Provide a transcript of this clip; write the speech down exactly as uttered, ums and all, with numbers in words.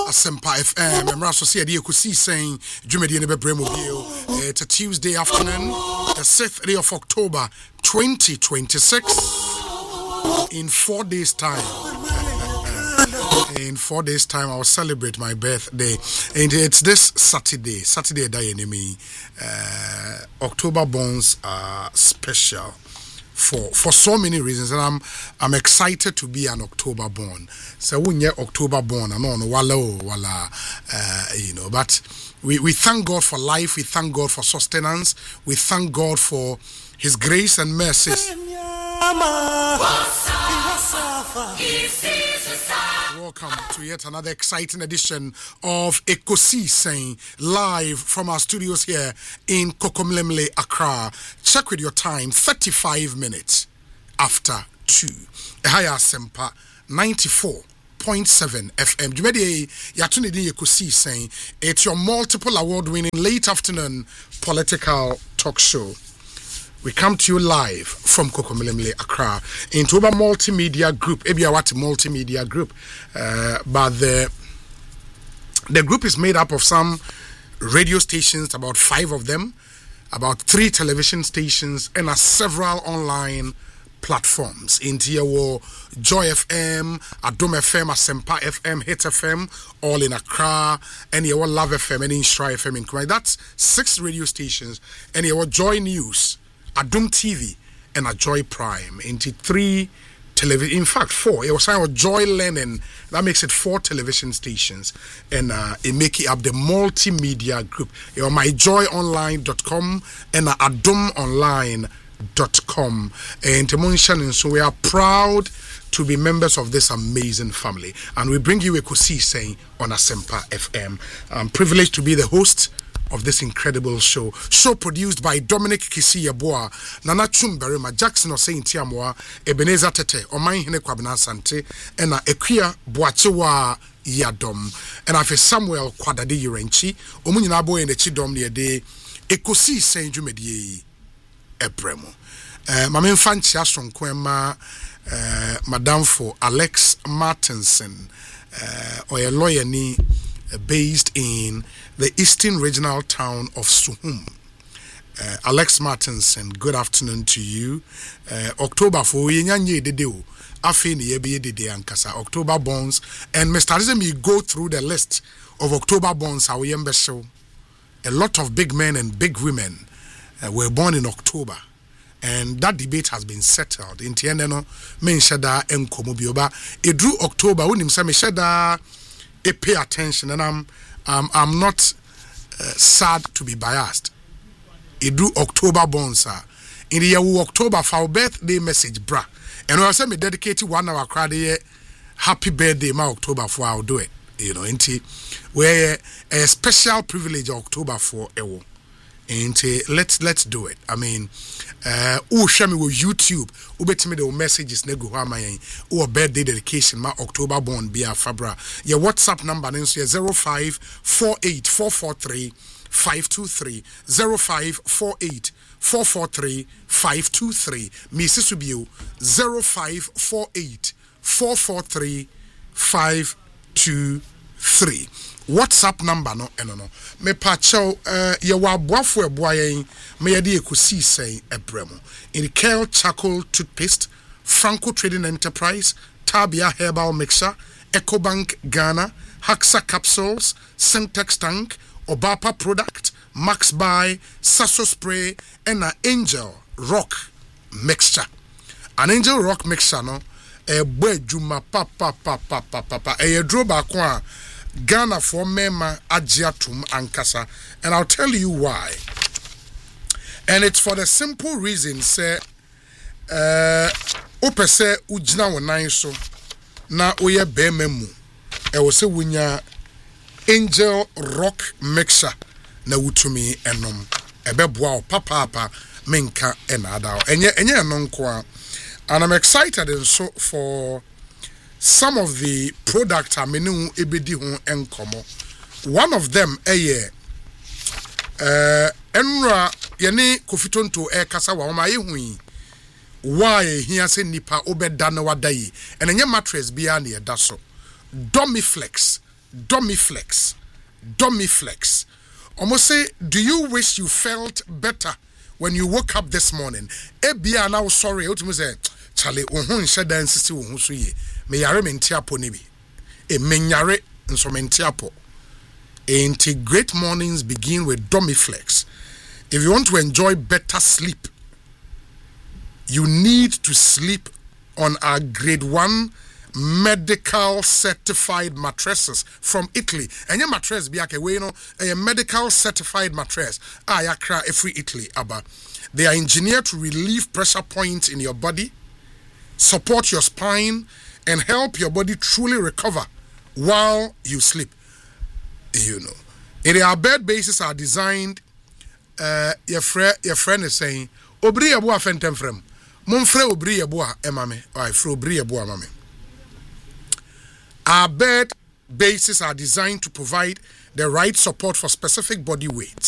Asempa F M. I'm Raso Siadi Kusi saying Jumedi Nebebremo. It's a Tuesday afternoon, the sixth day of October twenty twenty-six. In four days' time. In four days' time, I will celebrate my birthday. And it's this Saturday. Saturday, Dayanemi. Uh, October Bones are special. For for so many reasons, and I'm I'm excited to be an October born. So when you're October born, I know no wala wala, uh, you know. But we, we thank God for life. We thank God for sustenance. We thank God for His grace and mercies. Welcome to yet another exciting edition of Ekosi saying live from our studios here in Kokomlemle, Accra. Check with your time, thirty-five minutes after two. Ehaya Sempa ninety-four point seven F M. Jumedi Yatunidi Ekosi saying it's your multiple award-winning late afternoon political talk show. We come to you live from Kokomlemle, Accra, into a multimedia group. Ebiawati multimedia group, uh, but the the group is made up of some radio stations, about five of them, about three television stations, and uh, several online platforms. Into your Joy F M, Adom F M, Asempa F M, Hit F M, all in Accra, and your Love F M, and Inshra F M in Kumai. That's six radio stations, and your Joy News, Adom T V, and a Joy Prime into three television. In fact, four. It was our Joy Learning. That makes it four television stations, and uh, it make it up the multimedia group. You know, my joy online dot com and uh, adom online dot com. And and so we are proud to be members of this amazing family, and we bring you a Kosi saying on Asempa F M. I'm privileged to be the host of this incredible show. Show produced by Dominic Kisi Yeboah, Nana Chumberima, Jackson Osain Tiamoa, Ebenezer Tete, Oman Hene Kwabena Sante, and Equia Boachewa Yadom, and Afe Samuel Kwadade Yurenchi, Omunina Boy in the Chidom near day, Ekosi Saint Jumedie Ebremo. Mamen Fanchi Astron Kwema, Madame for Alex Martinson, or a lawyer ni based in the eastern regional town of Suhum. Uh, Alex Martinson, good afternoon to you. Uh, October for Yenyanye Dedeo, Afeni Yebe Dede Ankasa, October Bonds, and Mister Rizemi go through the list of October Bonds. How we show a lot of big men and big women uh, were born in October, and that debate has been settled. In Tieneno, men shada enkomobioba. It drew October when him say me shada. A pay attention, and I'm um, I'm not uh, sad to be biased. It do October bonds, sir. In the year October for our birthday message, bra. And when I say me dedicated one hour crowd here, happy birthday, my October for I'll do it. You know, into where a special privilege of October for ewo. Into let's let's do it. I mean, uh, oh, show me with YouTube. Oh, bet me the messages nego hamayen. Oh, birthday dedication. My October born be a fabra. Your WhatsApp number is zero five four eight four four three five two three zero five four eight four four three five two three. Missus Subiu zero five four eight four four three five two three. WhatsApp number no eno no me pa chow uh ye wa boafo eboa yen me ye de Ekosi say ebremo in Kale Charcoal Toothpaste, Franco Trading Enterprise, Tabia Herbal Mixer, EcoBank Ghana, Haxa Capsules, Syntex Tank, Obapa Product, Max Buy, Sasso Spray, and an Angel Rock Mixture. An Angel Rock Mixture no e boy juma pa pa pa pa pa pa pa e dro ba kwa Ghana for Mema Ajiatum Ankasa, and I'll tell you why. And it's for the simple reason, say, uh, Opese Ujina Wanaiso, na Oye Bememu, e was a winya Angel Rock Mixer, na Utumi enom, Ebebwa, Papa, Papa, Minka, and Adao, and yet, and yet, non qua. And I'm excited and so for some of the products I mean ebedi ho enkomo. One of them eye uh enra yene kofitonto e kasa wa ma yehui why here say nipa obeda na wadayi and enye mattress bia na yeda so Domiflex Domiflex. Domiflex. Almost say, do you wish you felt better when you woke up this morning? Ebia now sorry, ultimately say, Charlie, uhun shada insisi uhun suye. Me yare mentiapo nibi. E menyare nso mentiapo. Ain't great mornings begin with Domiflex. If you want to enjoy better sleep, you need to sleep on our grade one medical certified mattresses from Italy. And your mattress be like a you know, a medical certified mattress. Ah, yakra every Italy, abba. They are engineered to relieve pressure points in your body, support your spine, and help your body truly recover while you sleep. You know, in our bed bases are designed. Uh, your friend, your friend is saying, "Obri abu afentem frem, mon frère obri abu emame, or I frère obri abu amame." Our bed bases are designed to provide the right support for specific body weights.